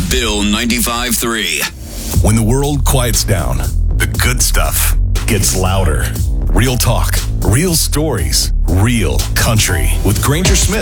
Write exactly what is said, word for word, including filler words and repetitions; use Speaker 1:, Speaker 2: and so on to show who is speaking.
Speaker 1: Bill ninety-five three.
Speaker 2: When the world quiets down, the good stuff gets louder. Real talk, real stories, real country. With Granger Smith